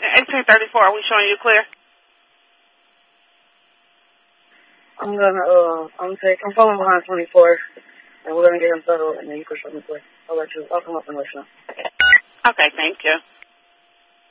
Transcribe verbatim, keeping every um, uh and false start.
eighteen thirty-four, are we showing you clear? I'm gonna, uh, I'm take, I'm falling behind twenty-four, and we're gonna get him settled, and then you can show me clear. I'll let you, I'll come up and let you know. Okay, thank you.